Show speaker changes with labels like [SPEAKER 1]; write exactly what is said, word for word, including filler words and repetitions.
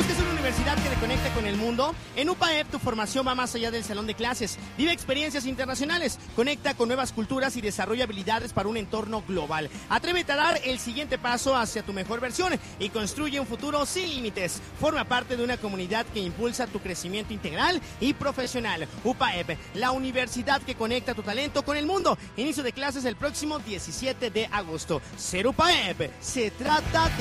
[SPEAKER 1] ¿Buscas una universidad que te conecte con el mundo? En U P A E P tu formación va más allá del salón de clases. Vive experiencias internacionales, conecta con nuevas culturas y desarrolla habilidades para un entorno global. Atrévete a dar el siguiente paso hacia tu mejor versión y construye un futuro sin límites. Forma parte de una comunidad que impulsa tu crecimiento integral y profesional. U P A E P, la universidad que conecta tu talento con el mundo. Inicio de clases el próximo diecisiete de agosto. Ser U P A E P se trata de